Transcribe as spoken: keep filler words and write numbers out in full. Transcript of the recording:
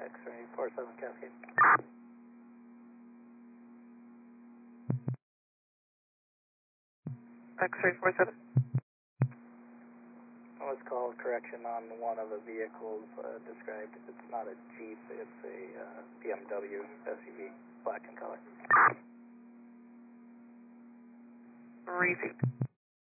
X-ray four seven Cascade. X-ray four seven. Let's call correction on one of the vehicles uh, described. It's not a Jeep, it's a uh, B M W S U V, black in color. Received.